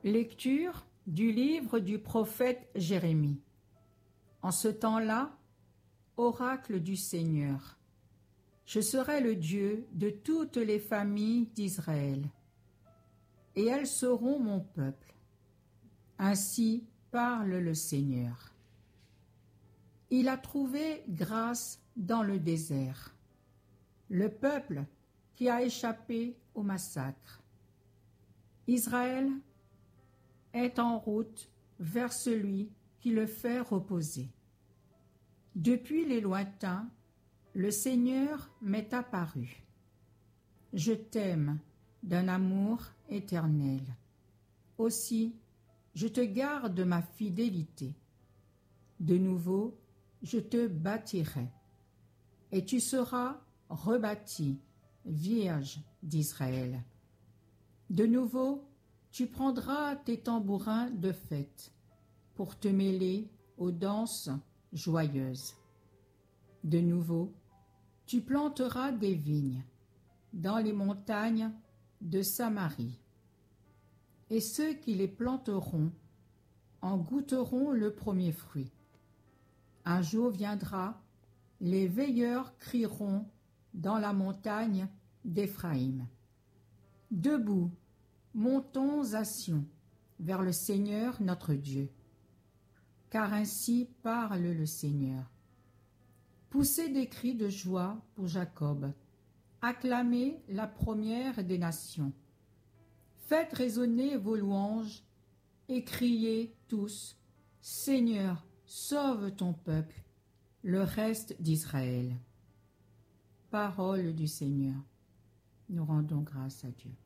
Lecture du livre du prophète Jérémie. En ce temps-là, oracle du Seigneur, je serai le Dieu de toutes les familles d'Israël, et elles seront mon peuple. Ainsi parle le Seigneur. Il a trouvé grâce dans le désert, le peuple qui a échappé au massacre. Israël est en route vers celui qui le fait reposer. Depuis les lointains, le Seigneur m'est apparu. Je t'aime d'un amour éternel. Aussi, je te garde ma fidélité. De nouveau, je te bâtirai, et tu seras rebâtie, Vierge d'Israël. De nouveau, tu prendras tes tambourins de fête pour te mêler aux danses joyeuses. De nouveau, tu planteras des vignes dans les montagnes de Samarie. Et ceux qui les planteront en goûteront le premier fruit. Un jour viendra, les veilleurs crieront dans la montagne d'Éphraïm. Debout, montons à Sion, vers le Seigneur notre Dieu. Car ainsi parle le Seigneur. Poussez des cris de joie pour Jacob, acclamez la première des nations. Faites résonner vos louanges et criez tous, Seigneur, sauve ton peuple, le reste d'Israël. Parole du Seigneur. Nous rendons grâce à Dieu.